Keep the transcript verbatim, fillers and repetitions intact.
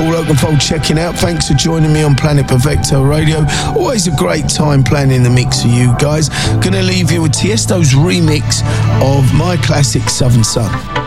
Paul Oakenfold checking out. Thanks for joining me on Planet Perfecto Radio. Always a great time playing in the mix for you guys. Gonna leave you with Tiesto's remix of my classic Southern Sun.